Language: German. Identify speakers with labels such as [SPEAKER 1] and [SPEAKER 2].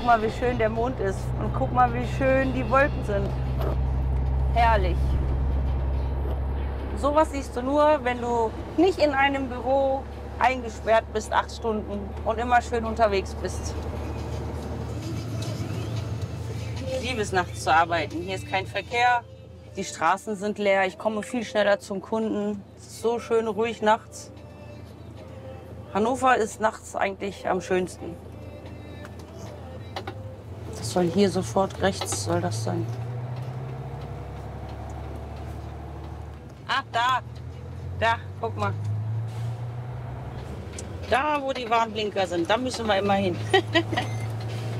[SPEAKER 1] Guck mal, wie schön der Mond ist und guck mal, wie schön die Wolken sind. Herrlich. Sowas siehst du nur, wenn du nicht in einem Büro eingesperrt bist, 8 Stunden und immer schön unterwegs bist. Ich liebe es, nachts zu arbeiten. Hier ist kein Verkehr, die Straßen sind leer, ich komme viel schneller zum Kunden. Es ist so schön ruhig nachts. Hannover ist nachts eigentlich am schönsten. Das soll hier sofort rechts, soll das sein. Ach, da, guck mal. Da, wo die Warnblinker sind, da müssen wir immer hin.